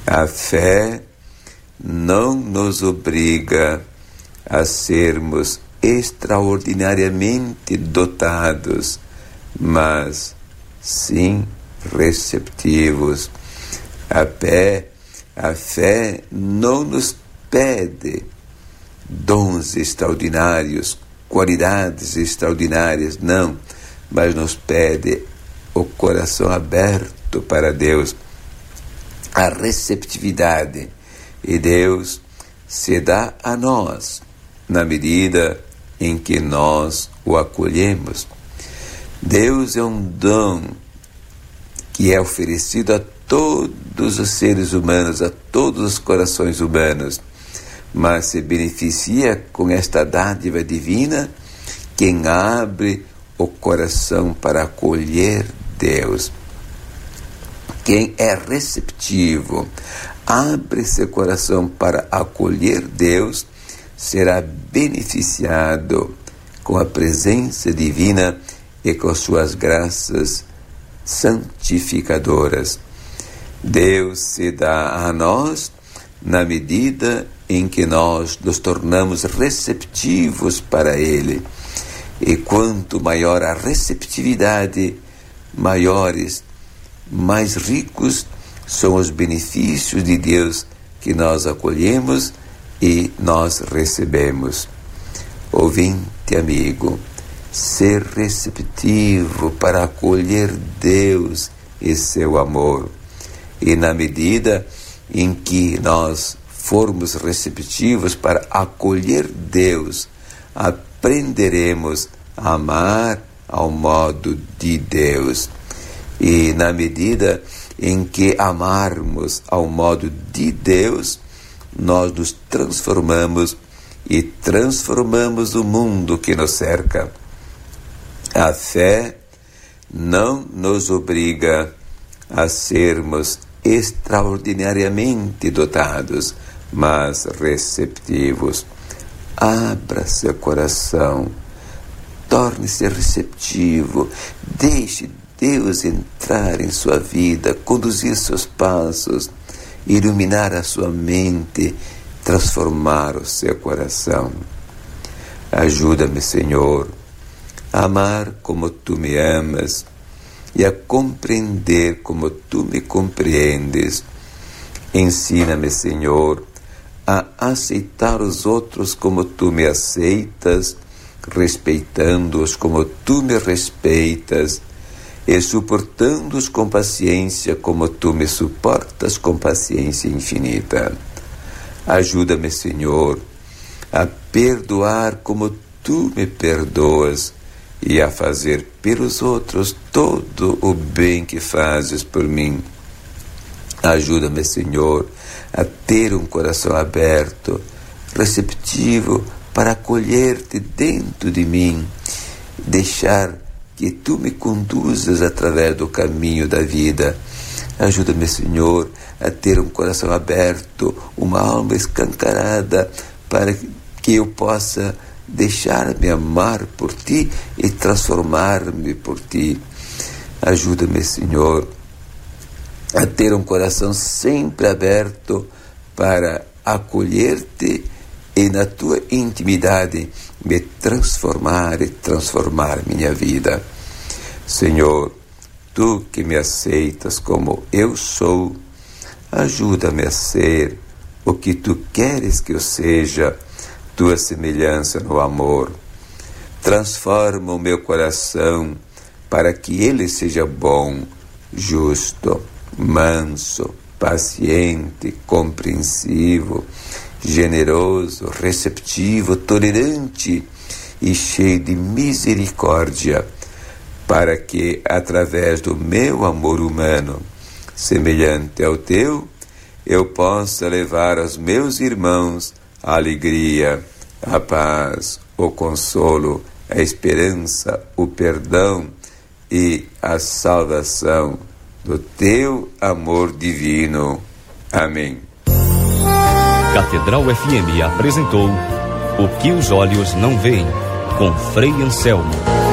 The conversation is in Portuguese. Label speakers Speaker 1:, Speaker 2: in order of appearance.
Speaker 1: A fé não nos obriga a sermos extraordinariamente dotados, mas sim receptivos. A fé não nos pede dons extraordinários, qualidades extraordinárias, não, mas nos pede o coração aberto para Deus, a receptividade, e Deus se dá a nós na medida em que nós o acolhemos. Deus é um dom que é oferecido a todos os seres humanos, a todos os corações humanos, mas se beneficia com esta dádiva divina quem abre o coração para acolher Deus. Quem é receptivo, abre seu coração para acolher Deus, será beneficiado com a presença divina e com suas graças santificadoras. Deus se dá a nós na medida em que nós nos tornamos receptivos para Ele. E quanto maior a receptividade, mais ricos são os benefícios de Deus que nós acolhemos e nós recebemos. Ouvinte amigo, ser receptivo para acolher Deus e seu amor. E na medida em que nós formos receptivos para acolher Deus, aprenderemos a amar ao modo de Deus. E na medida em que amarmos ao modo de Deus, nós nos transformamos e transformamos o mundo que nos cerca. A fé não nos obriga a sermos extraordinariamente dotados, mas receptivos. Abra seu coração, torne-se receptivo, deixe Deus entrar em sua vida, conduzir seus passos, iluminar a sua mente, transformar o seu coração. Ajuda-me, Senhor, a amar como Tu me amas e a compreender como Tu me compreendes. Ensina-me, Senhor, a aceitar os outros como Tu me aceitas, respeitando-os como Tu me respeitas, e suportando-os com paciência como Tu me suportas com paciência infinita. Ajuda-me, Senhor, a perdoar como Tu me perdoas e a fazer pelos outros todo o bem que fazes por mim. Ajuda-me, Senhor, a ter um coração aberto, receptivo para acolher-Te dentro de mim, deixar que Tu me conduzas através do caminho da vida. Ajuda-me, Senhor, a ter um coração aberto, uma alma escancarada, para que eu possa deixar-me amar por Ti e transformar-me por Ti. Ajuda-me, Senhor, a ter um coração sempre aberto para acolher-Te e na Tua intimidade me transformar e transformar minha vida. Senhor, Tu que me aceitas como eu sou, ajuda-me a ser o que Tu queres que eu seja, Tua semelhança no amor. Transforma o meu coração para que ele seja bom, justo, manso, paciente, compreensivo, generoso, receptivo, tolerante e cheio de misericórdia, para que, através do meu amor humano, semelhante ao Teu, eu possa levar aos meus irmãos a alegria, a paz, o consolo, a esperança, o perdão e a salvação do Teu amor divino. Amém.
Speaker 2: Catedral FM apresentou O que os olhos não veem, com Frei Anselmo.